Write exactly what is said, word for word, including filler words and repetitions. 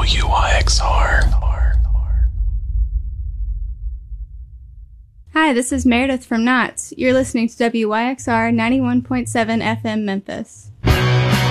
W Y X R. Hi, this is Meredith from Knott's. You're listening to W Y X R ninety-one point seven F M Memphis.